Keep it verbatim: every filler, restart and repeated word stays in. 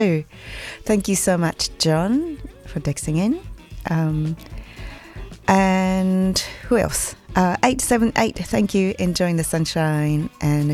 Thank you so much, John, for texting in. Um, and who else? Uh, eight seven eight, thank you. Enjoying the sunshine and